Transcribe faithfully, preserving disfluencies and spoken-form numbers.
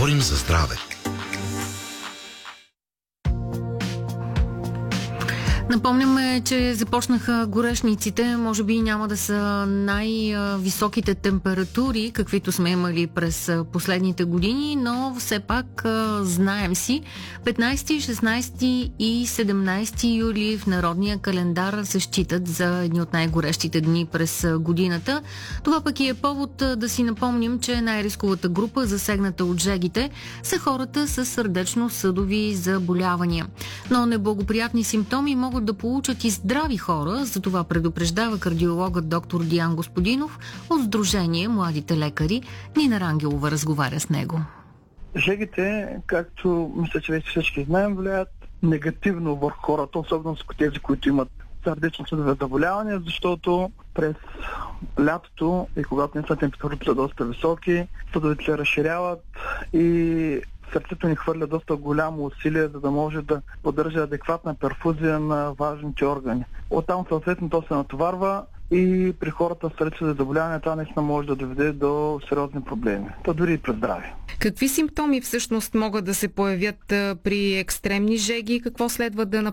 Говорим за здраве. Напомняме, че започнаха горешниците. Може би няма да са най-високите температури, каквито сме имали през последните години, но все пак знаем си. петнайсети, шестнайсети и седемнайсети юли в народния календар се считат за едни от най-горещите дни през годината. Това пък и е повод да си напомним, че най-рисковата група, засегната от жегите, са хората с сърдечно-съдови заболявания. Но неблагоприятни симптоми могат да получат и здрави хора, затова предупреждава кардиологът доктор Диан Господинов от Сдружение Младите лекари. Нина Рангелова разговаря с него. Жегите, както мисля, че вече всички знаем, влияят негативно върху хората, особено с тези, които имат сърдечно-съдови заболявания, защото през лятото и когато наистина температурите са доста високи, съдовете се разширяват и сърцето ни хвърля доста голямо усилие, за да може да поддържа адекватна перфузия на важните органи. Оттам съответно то се натоварва и при хората с сърдечни заболявания това наистина може да доведе до сериозни проблеми. То дори и при здраве. Какви симптоми всъщност могат да се появят при екстремни жеги? Какво следва да